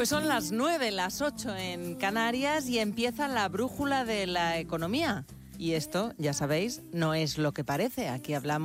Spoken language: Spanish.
Pues son las 9, las 8 en Canarias y empieza la brújula de la economía. Y esto, ya sabéis, no es lo que parece. Aquí hablamos